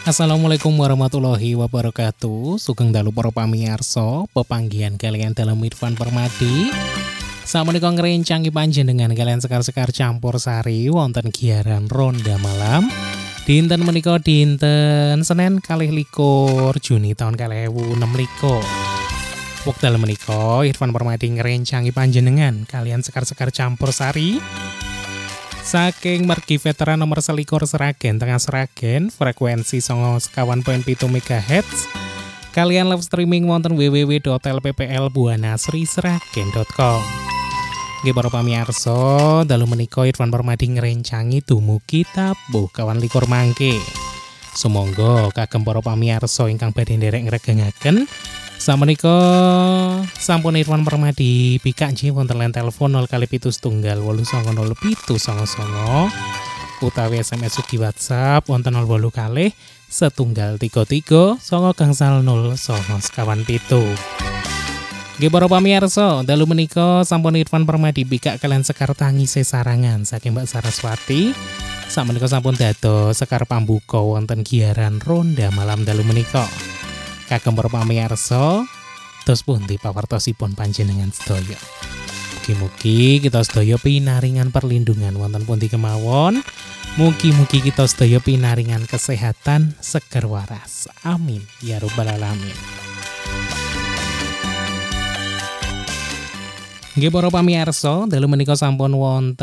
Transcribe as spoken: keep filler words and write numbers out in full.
Assalamualaikum warahmatullahi wabarakatuh. Sugeng dalu para pamirsa, pepanggihan kalian dalam Irfan Permadi. Sapunika ngrencangi panjenengan kalian sekar-sekar campur sari wonten giaran ronda malam. Dinten menika dinten Senin kalih likur Juni tahun kalih ewu enem likur. Wekdal menika Irfan Permadi ngrencangi panjenengan kalian sekar-sekar campur sari saking mergi veteran nomor selikur Seragen Tengah Seragen, frekuensi songo sekawan poin pitu megahertz. Kalian live streaming wonten w w w titik l p p l buana sri seragen titik com. Nggih para pamirsa, dalu menika Irfan Permadi ngrencangi dumugi tabuh kawan likur mangke. Sumangga kagem para pamirsa ingkang badhe nderek ngregengaken samenika sampun Irfan Permadi bikak nggih wonten line telepon nol kali pitu setunggal wolu sanga nol pitu sanga sanga utawi S M S ugi WhatsApp wonten nol wolu kalih setunggal tiga tiga sanga gangsal nol sanga sekawan pitu. Nggih para pamirsa, dalu menika sampun Irfan Permadi bikak kalian sekar tangi sesarangan saking Mbak Saraswati. Samenika sampun dados sekar pambuka wonten giaran ronda malam dalu menika. Kagem para pamirsa, tos pundi pawartosipun panjenengan sedaya. Mugi-mugi kita sedaya pinaringan perlindungan wonten pundi kemawon. Mugi-mugi kita sedaya pinaringan kesehatan seger waras. Amin ya rabbal alamin. Nggih para pamirsa, dalu menika sampun wonten